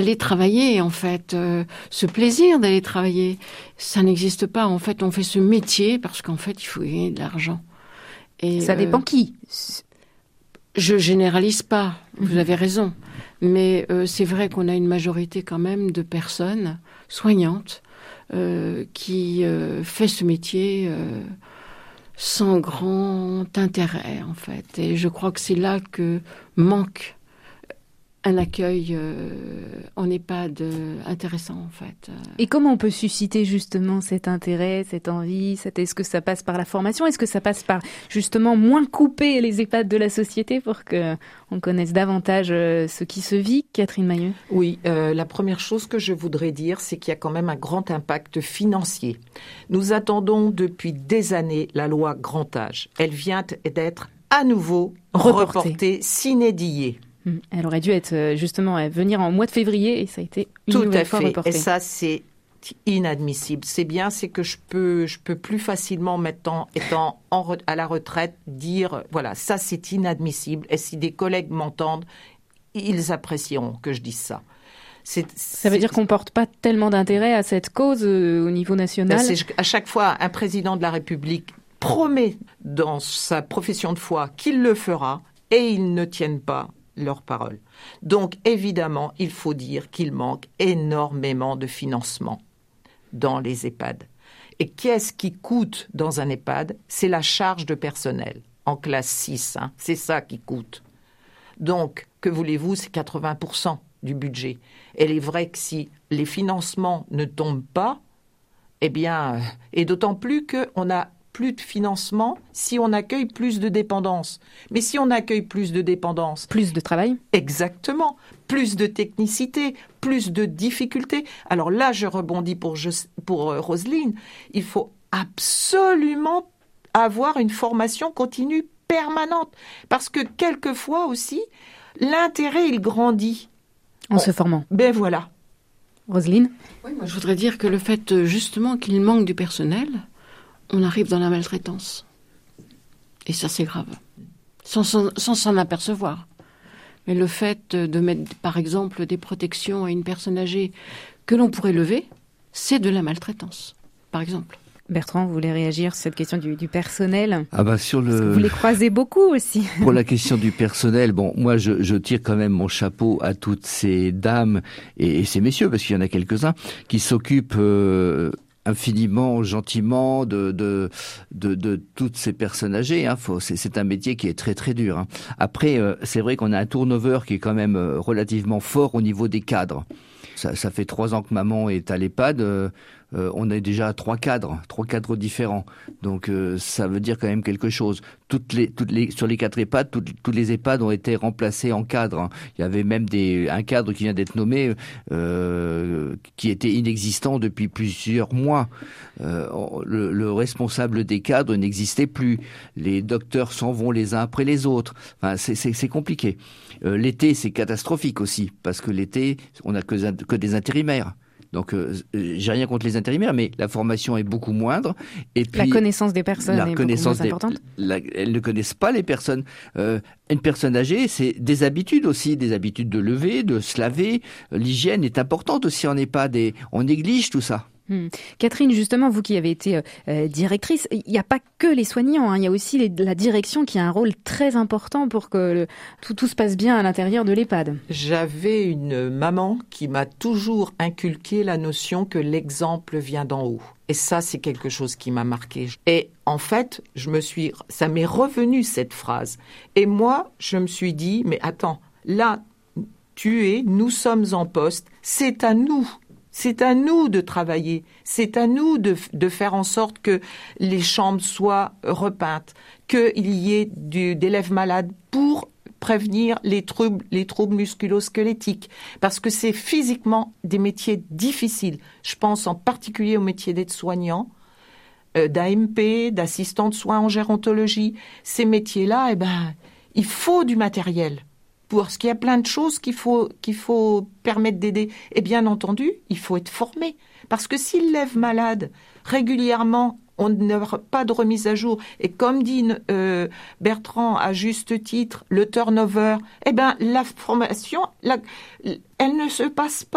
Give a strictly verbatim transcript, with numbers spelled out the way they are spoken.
d'aller travailler, en fait. Euh, ce plaisir d'aller travailler, ça n'existe pas. En fait, on fait ce métier parce qu'en fait, il faut gagner de l'argent. Et, ça dépend euh, qui. Je généralise pas, vous mmh. avez raison. Mais euh, c'est vrai qu'on a une majorité quand même de personnes soignantes euh, qui euh, fait ce métier euh, sans grand intérêt, en fait. Et je crois que c'est là que manque un accueil euh, en EHPAD euh, intéressant, en fait. Et comment on peut susciter justement cet intérêt, cette envie cette... Est-ce que ça passe par la formation ? Est-ce que ça passe par justement moins couper les EHPAD de la société pour qu'on connaisse davantage euh, ce qui se vit ? Catherine Mailleux ? Oui, euh, la première chose que je voudrais dire, c'est qu'il y a quand même un grand impact financier. Nous attendons depuis des années la loi grand âge. Elle vient d'être à nouveau reportée, reportée sine die. Elle aurait dû être justement venir en mois de février et ça a été une Tout nouvelle fois reporté. Et ça, c'est inadmissible. C'est bien, c'est que je peux, je peux plus facilement, maintenant, étant en re, à la retraite, dire voilà, ça c'est inadmissible. Et si des collègues m'entendent, ils apprécieront que je dise ça. C'est, ça veut c'est, dire qu'on ne porte pas tellement d'intérêt à cette cause euh, au niveau national. C'est, à chaque fois, un président de la République promet dans sa profession de foi qu'il le fera et ils ne tiennent pas leurs paroles. Donc, évidemment, il faut dire qu'il manque énormément de financement dans les EHPAD. Et qu'est-ce qui coûte dans un EHPAD ? C'est la charge de personnel, en classe six. Hein, c'est ça qui coûte. Donc, que voulez-vous, c'est quatre-vingts pour cent du budget. Et il est vrai que si les financements ne tombent pas, eh bien, et d'autant plus qu'on a plus de financement si on accueille plus de dépendance. Mais si on accueille plus de dépendance... Plus de travail ? Exactement. Plus de technicité, plus de difficultés. Alors là, je rebondis pour, je, pour euh, Roselyne. Il faut absolument avoir une formation continue permanente. Parce que quelquefois aussi, l'intérêt, il grandit. En on, se formant. Ben voilà. Roselyne ? Oui, moi je voudrais dire que le fait justement qu'il manque du personnel... on arrive dans la maltraitance. Et ça, c'est grave. Sans, sans, sans s'en apercevoir. Mais le fait de mettre, par exemple, des protections à une personne âgée que l'on pourrait lever, c'est de la maltraitance, par exemple. Bertrand, vous voulez réagir sur cette question du, du personnel ? Ah bah sur le... Parce que vous les croisez beaucoup aussi. Pour la question du personnel, bon, moi je, je tire quand même mon chapeau à toutes ces dames et, et ces messieurs, parce qu'il y en a quelques-uns, qui s'occupent... Euh, infiniment, gentiment de, de, de, de toutes ces personnes âgées. Hein. Faut, c'est, c'est un métier qui est très très dur. Hein. Après, euh, c'est vrai qu'on a un turnover qui est quand même euh, relativement fort au niveau des cadres. Ça, ça fait trois ans que maman est à l'EHPAD. Euh, euh, on est déjà à trois cadres, trois cadres différents. Donc euh, ça veut dire quand même quelque chose. Toutes les, toutes les, sur les quatre EHPAD, toutes, tous les EHPAD ont été remplacés en cadres. Hein. Il y avait même des, un cadre qui vient d'être nommé, euh, qui était inexistant depuis plusieurs mois. Euh, le, le responsable des cadres n'existait plus. Les docteurs s'en vont les uns après les autres. Enfin, c'est, c'est, c'est compliqué. Euh, l'été, c'est catastrophique aussi, parce que l'été, on n'a que, que des intérimaires. Donc, euh, j'ai rien contre les intérimaires, mais la formation est beaucoup moindre. Et puis, la connaissance des personnes la est connaissance beaucoup moins importante. Des, la, elles ne connaissent pas les personnes. Euh, une personne âgée, c'est des habitudes aussi, des habitudes de lever, de se laver. L'hygiène est importante aussi en EHPAD et on néglige tout ça. Hum. Catherine, justement, vous qui avez été euh, directrice, il n'y a pas que les soignants, hein, il y a aussi les, la direction qui a un rôle très important pour que le, tout, tout se passe bien à l'intérieur de l'EHPAD. J'avais une maman qui m'a toujours inculqué la notion que l'exemple vient d'en haut. Et ça, c'est quelque chose qui m'a marqué. Et en fait, je me suis, ça m'est revenu cette phrase. Et moi, je me suis dit, mais attends, là, tu es, nous sommes en poste, c'est à nous. C'est à nous de travailler, c'est à nous de, de faire en sorte que les chambres soient repeintes, qu'il y ait du, d'élèves malades pour prévenir les troubles, les troubles musculo-squelettiques. Parce que c'est physiquement des métiers difficiles. Je pense en particulier au métier d'aide-soignant, euh, d'A M P, d'assistant de soins en gérontologie. Ces métiers-là, eh ben, il faut du matériel. Parce qu'il y a plein de choses qu'il faut, qu'il faut permettre d'aider. Et bien entendu, il faut être formé. Parce que s'ils lèvent malade régulièrement, on n'a pas de remise à jour. Et comme dit euh, Bertrand à juste titre, le turnover, eh bien la formation, la, elle ne se passe pas.